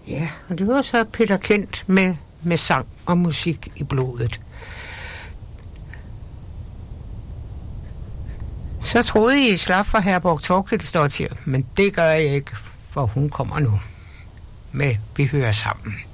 Ja, og det var så Peter Kent med sang og musik i blodet. Så troede I slap for Herborg Thorkildsdottir, men det gør jeg ikke, for hun kommer nu med Vi hører sammen.